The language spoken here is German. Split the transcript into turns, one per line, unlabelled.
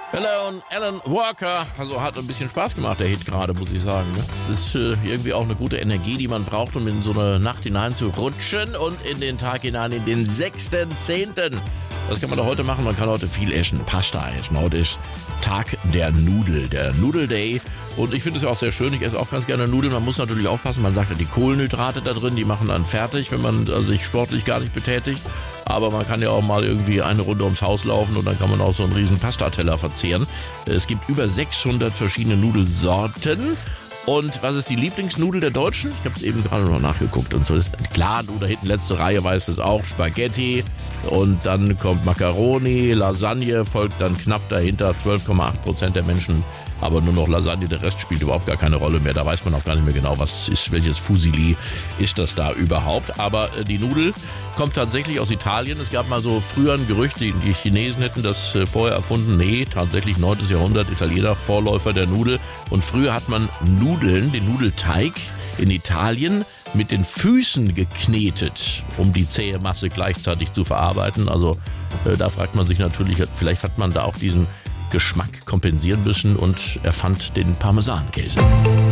Hello, Alan Walker. Also hat ein bisschen Spaß gemacht, der Hit gerade, muss ich sagen. Es ist irgendwie auch eine gute Energie, die man braucht, um in so eine Nacht hinein zu rutschen und in den Tag hinein, in den 6.10. Das kann man doch heute machen. Man kann heute viel essen, Pasta essen. Heute ist Tag der Nudel, der Nudel Day. Und ich finde es ja auch sehr schön. Ich esse auch ganz gerne Nudeln. Man muss natürlich aufpassen. Man sagt ja, die Kohlenhydrate da drin, die machen dann fertig, wenn man sich sportlich gar nicht betätigt. Aber man kann ja auch mal irgendwie eine Runde ums Haus laufen und dann kann man auch so einen riesen Pastateller verzehren. Es gibt über 600 verschiedene Nudelsorten. Und was ist die Lieblingsnudel der Deutschen? Ich habe es eben gerade noch nachgeguckt. Und so ist klar, du da hinten letzte Reihe weißt es auch, Spaghetti. Und dann kommt Macaroni, Lasagne, folgt dann knapp dahinter, 12,8% der Menschen. Aber nur noch Lasagne, der Rest spielt überhaupt gar keine Rolle mehr. Da weiß man auch gar nicht mehr genau, was ist, welches Fusili ist das da überhaupt. Aber die Nudel kommt tatsächlich aus Italien. Es gab mal so früher ein Gerücht, die Chinesen hätten das vorher erfunden. Nee, tatsächlich 9. Jahrhundert, Italiener, Vorläufer der Nudel. Und früher hat man Nudeln, den Nudelteig in Italien mit den Füßen geknetet, um die zähe Masse gleichzeitig zu verarbeiten. Also da fragt man sich natürlich, vielleicht hat man da auch diesen Geschmack kompensieren müssen und erfand den Parmesankäse.